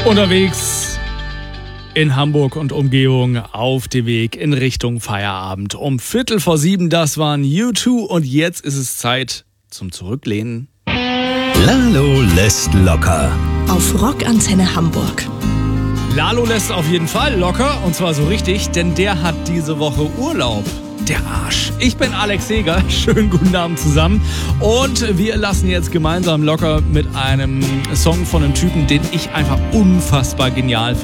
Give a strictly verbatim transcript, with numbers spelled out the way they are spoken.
Unterwegs in Hamburg und Umgebung auf dem Weg in Richtung Feierabend. Um Viertel vor sieben, das waren U zwei und jetzt ist es Zeit zum Zurücklehnen. Lalo lässt locker. Auf Rockantenne Hamburg. Lalo lässt auf jeden Fall locker und zwar so richtig, denn der hat diese Woche Urlaub. Der Arsch. Ich bin Alex Heger. Schönen guten Abend zusammen. Und wir lassen jetzt gemeinsam locker mit einem Song von einem Typen, den ich einfach unfassbar genial finde.